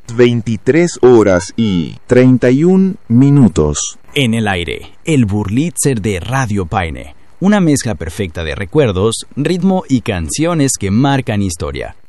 23 horas y 31 minutos. En el aire, el Burlitzer de Radio Paine. Una mezcla perfecta de recuerdos, ritmo y canciones que marcan historia.